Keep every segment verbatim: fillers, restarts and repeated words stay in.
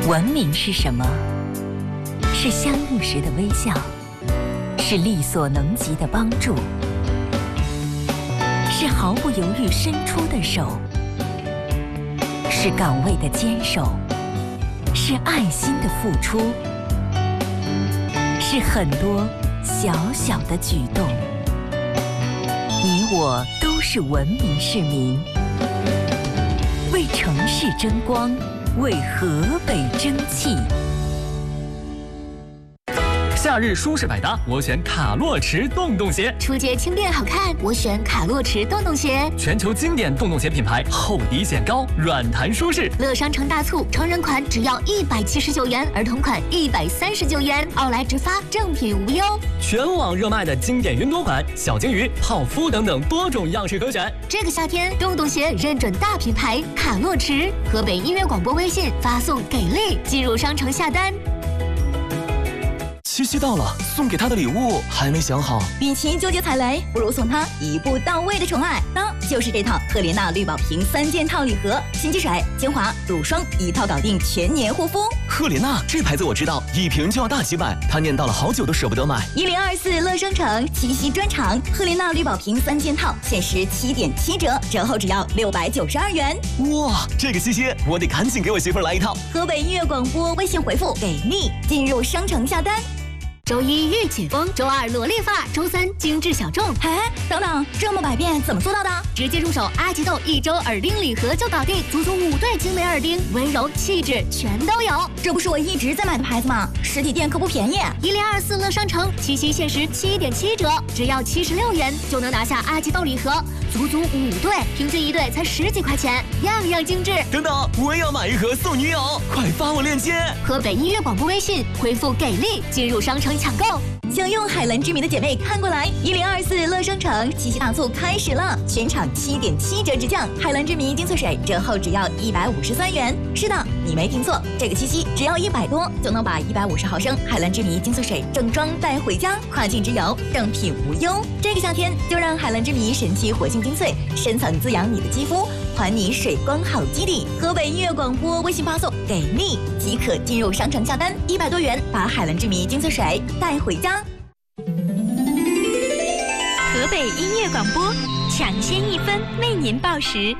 文明是什么？是相遇时的微笑，是力所能及的帮助，是毫不犹豫伸出的手，是岗位的坚守，是爱心的付出，是很多小小的举动。你我都是文明市民，为城市争光，为河北争气。 夏日舒适百搭，我选卡洛驰洞洞鞋。 出街轻便好看，我选卡洛驰洞洞鞋。 全球经典洞洞鞋品牌，厚底显高，软弹舒适。 乐商城大促，成人款只要一百七十九元，儿童款一百三十九元，奥莱直发，正品无忧。 全网热卖的经典云朵款、小金鱼、泡芙等等多种样式可选。 这个夏天，洞洞鞋认准大品牌卡洛驰。河北音乐广播微信发送给力，进入商城下单。 七夕到了，送给他的礼物还没想好。 与其纠结踩雷，不如送他一步到位的宠爱。当就是这套赫莲娜绿宝瓶三件套礼盒，新积水、精华、乳霜一套搞定全年护肤。 赫莲娜这牌子我知道，一瓶就要大几百，他念叨了好久都舍不得买。 一零二四乐商城七夕专场，赫莲娜绿宝瓶三件套限时七点七折，折后只要六百九十二元。 哇，这个七夕我得赶紧给我媳妇儿来一套。 河北音乐广播微信回复给力，进入商城下单。 周一御姐风，周二萝莉范儿，周三精致小众。 哎，等等，这么百变怎么做到的？ 直接入手阿吉豆一周耳钉礼盒就搞定，足足五对精美耳钉，温柔气质全都有。 这不是我一直在买的牌子吗？实体店可不便宜。 一零二四乐商城七夕限时七点七折，只要七十六元就能拿下阿吉豆礼盒，足足五对，平均一对才十几块钱，样样精致。 等等，我也要买一盒送女友，快发我链接。 河北音乐广播微信回复给力，进入商城抢购。 想用海蓝之谜的姐妹看过来，一零二四乐商城七夕大促开始了，全场七点七折直降，海蓝之谜精粹水折后只要一百五十三元。是的，你没听错，这个七夕只要一百多就能把一百五十毫升海蓝之谜精粹水正装带回家，跨境之游正品无忧。这个夏天就让海蓝之谜神奇活性精粹深层滋养你的肌肤，还你水光好基底。河北音乐广播微信发送给力即可进入商城下单，一百多元把海蓝之谜精粹水带回家。 河北音乐广播抢先一分为您报时。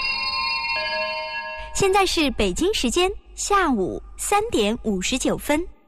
现在是北京时间下午三点五十九分。